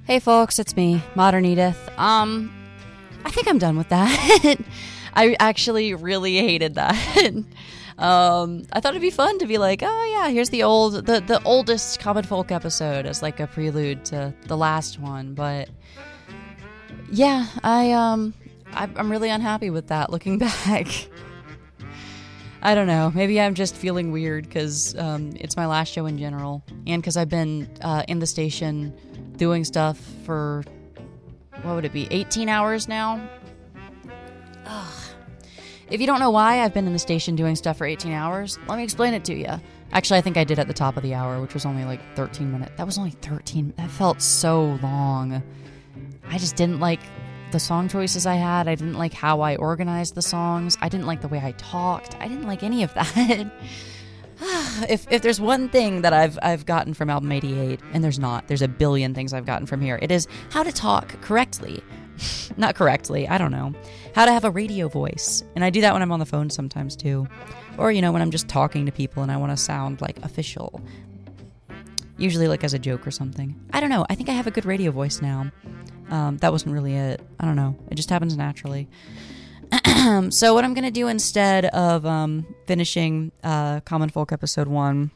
Hey folks, it's me, Modern Edith. I think I'm done with that. I actually really hated that. I thought it'd be fun to be like, oh yeah, here's the oldest Common Folk episode as like a prelude to the last one. But yeah, I'm really unhappy with that looking back. I don't know. Maybe I'm just feeling weird because it's my last show in general, and because I've been in the station doing stuff for, what would it be, 18 hours now? Ugh. If you don't know why I've been in the station doing stuff for 18 hours, let me explain it to you. Actually, I think I did at the top of the hour, which was only like 13 minutes. That was only 13. That felt so long. I just didn't like the song choices I had. I didn't like how I organized the songs. I didn't like the way I talked. I didn't like any of that. If there's one thing that I've gotten from album 88, and there's a billion things I've gotten from here, it is how to talk correctly. Not correctly, I don't know. How to have a radio voice. And I do that when I'm on the phone sometimes too. Or, when I'm just talking to people and I want to sound like official. Usually like as a joke or something. I don't know, I think I have a good radio voice now. That wasn't really it. I don't know. It just happens naturally. So what I'm going to do instead of finishing Common Folk Episode 1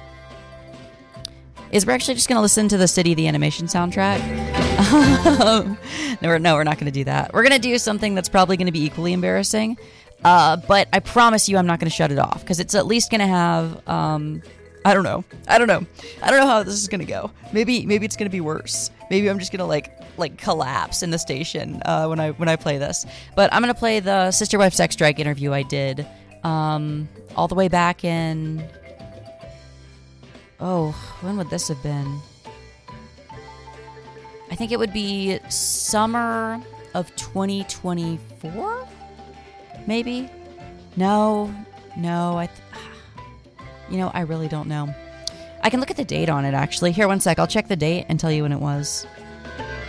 is we're actually just going to listen to the City the Animation soundtrack. No, we're not going to do that. We're going to do something that's probably going to be equally embarrassing. But I promise you I'm not going to shut it off because it's at least going to have... I don't know how this is going to go. Maybe it's going to be worse. Maybe I'm just going to like collapse in the station when I play this. But I'm going to play the Sister Wife Sex Strike interview I did all the way back in... Oh, when would this have been? I think it would be summer of 2024? Maybe? No, I really don't know. I can look at the date on it, actually. Here, one sec. I'll check the date and tell you when it was.